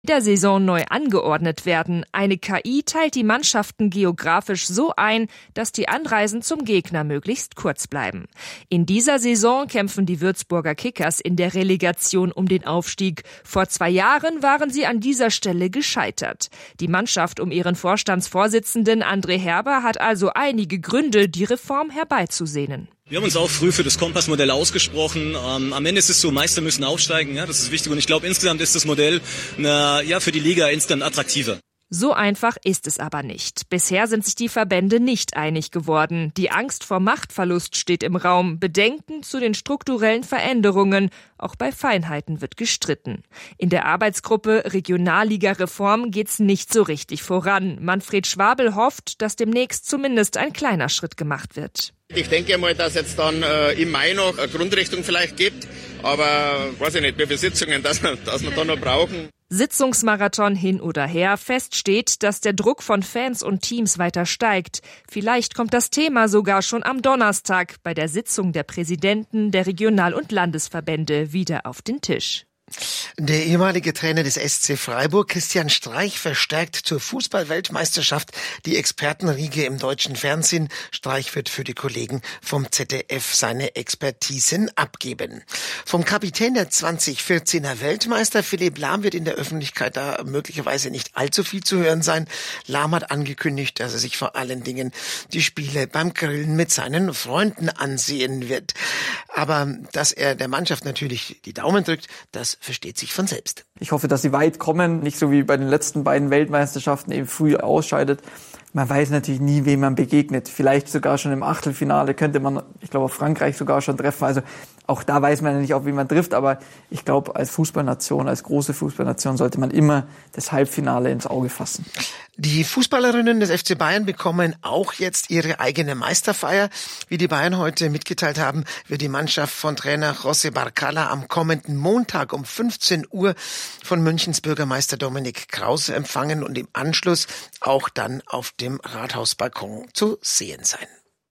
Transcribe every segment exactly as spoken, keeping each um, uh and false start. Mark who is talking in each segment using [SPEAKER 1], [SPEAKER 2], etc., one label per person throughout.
[SPEAKER 1] der Saison neu angeordnet werden. Eine K I teilt die Mannschaften geografisch so ein, dass die Anreisen zum Gegner möglichst kurz bleiben. In dieser Saison kämpfen die Würzburger Kickers in der Relegation um den Aufstieg. Vor zwei Jahren waren sie an dieser Stelle gescheitert. Die Mannschaft um ihren Vorstandsvorsitzenden André Herber hat also einige Gründe, die Reform herbeizusehnen.
[SPEAKER 2] Wir haben uns auch früh für das Kompassmodell ausgesprochen. Ähm, am Ende ist es so, Meister müssen aufsteigen, ja, das ist wichtig. Und ich glaube, insgesamt ist das Modell äh, ja, für die Liga insgesamt attraktiver.
[SPEAKER 1] So einfach ist es aber nicht. Bisher sind sich die Verbände nicht einig geworden. Die Angst vor Machtverlust steht im Raum. Bedenken zu den strukturellen Veränderungen. Auch bei Feinheiten wird gestritten. In der Arbeitsgruppe Regionalliga-Reform geht's nicht so richtig voran. Manfred Schwabel hofft, dass demnächst zumindest ein kleiner Schritt gemacht wird.
[SPEAKER 3] Ich denke mal, dass jetzt dann äh, im Mai noch eine Grundrichtung vielleicht gibt. Aber weiß ich nicht, wie viele Sitzungen dass wir, dass wir da noch brauchen.
[SPEAKER 1] Sitzungsmarathon hin oder her, fest steht, dass der Druck von Fans und Teams weiter steigt. Vielleicht kommt das Thema sogar schon am Donnerstag bei der Sitzung der Präsidenten der Regional- und Landesverbände wieder auf den Tisch.
[SPEAKER 4] Der ehemalige Trainer des S C Freiburg, Christian Streich, verstärkt zur Fußball-Weltmeisterschaft die Expertenriege im deutschen Fernsehen. Streich wird für die Kollegen vom Z D F seine Expertisen abgeben. Vom Kapitän der zwanzig vierzehner Weltmeister Philipp Lahm wird in der Öffentlichkeit da möglicherweise nicht allzu viel zu hören sein. Lahm hat angekündigt, dass er sich vor allen Dingen die Spiele beim Grillen mit seinen Freunden ansehen wird. Aber dass er der Mannschaft natürlich die Daumen drückt, das versteht sich von selbst.
[SPEAKER 5] Ich hoffe, dass sie weit kommen, nicht so wie bei den letzten beiden Weltmeisterschaften eben früh ausscheidet. Man weiß natürlich nie, wem man begegnet. Vielleicht sogar schon im Achtelfinale könnte man, ich glaube, Frankreich sogar schon treffen. Also auch da weiß man ja nicht, auf wen man trifft. Aber ich glaube, als Fußballnation, als große Fußballnation sollte man immer das Halbfinale ins Auge fassen.
[SPEAKER 4] Die Fußballerinnen des F C Bayern bekommen auch jetzt ihre eigene Meisterfeier. Wie die Bayern heute mitgeteilt haben, wird die Mannschaft von Trainer José Barcala am kommenden Montag um fünfzehn Uhr von Münchens Bürgermeister Dominik Krause empfangen und im Anschluss auch dann auf dem Rathausbalkon zu sehen sein.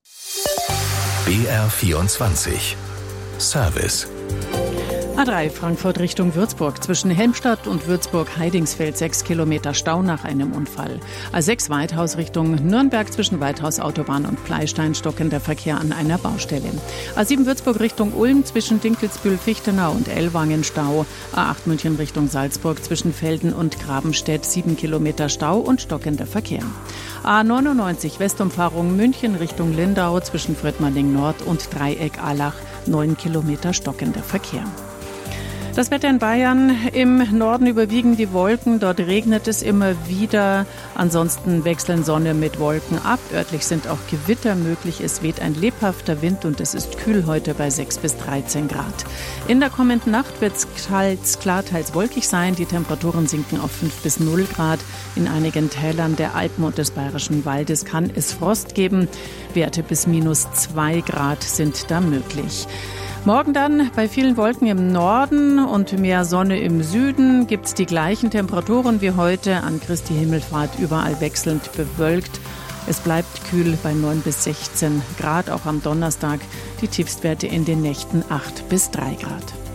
[SPEAKER 6] B R vierundzwanzig Service.
[SPEAKER 7] A drei Frankfurt Richtung Würzburg. Zwischen Helmstadt und Würzburg-Heidingsfeld sechs Kilometer Stau nach einem Unfall. A sechs Weithaus Richtung Nürnberg zwischen Weithaus Autobahn und Pleystein stockender Verkehr an einer Baustelle. A sieben Würzburg Richtung Ulm zwischen Dinkelsbühl-Fichtenau und Ellwangen Stau. A acht München Richtung Salzburg zwischen Velden und Grabenstedt sieben Kilometer Stau und stockender Verkehr. A neunundneunzig Westumfahrung München Richtung Lindau zwischen Fröttmerling Nord und Dreieck-Allach neun Kilometer stockender Verkehr. Das Wetter in Bayern: im Norden überwiegen die Wolken, dort regnet es immer wieder. Ansonsten wechseln Sonne mit Wolken ab. Örtlich sind auch Gewitter möglich. Es weht ein lebhafter Wind und es ist kühl heute bei sechs bis dreizehn Grad. In der kommenden Nacht wird es teils klar, teils wolkig sein. Die Temperaturen sinken auf fünf bis null Grad. In einigen Tälern der Alpen und des Bayerischen Waldes kann es Frost geben. Werte bis minus zwei Grad sind da möglich. Morgen dann bei vielen Wolken im Norden und mehr Sonne im Süden gibt es die gleichen Temperaturen wie heute. An Christi Himmelfahrt überall wechselnd bewölkt. Es bleibt kühl bei neun bis sechzehn Grad, auch am Donnerstag. Die Tiefstwerte in den Nächten acht bis drei Grad.